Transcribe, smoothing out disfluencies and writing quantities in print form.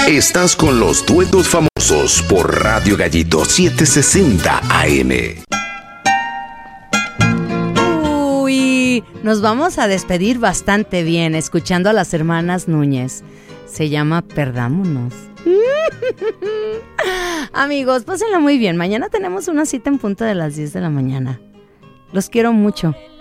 Estás con los duetos famosos por Radio Gallito 760 AM. Uy, nos vamos a despedir bastante bien escuchando a las hermanas Núñez. Se llama Perdámonos. Amigos, pásenla muy bien. Mañana tenemos una cita en punto de las 10 de la mañana. Los quiero mucho.